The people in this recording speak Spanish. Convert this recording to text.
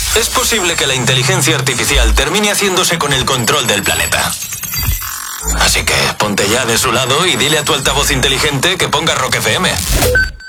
Es posible que la inteligencia artificial termine haciéndose con el control del planeta. Así que ponte ya de su lado y dile a tu altavoz inteligente que ponga Rock FM.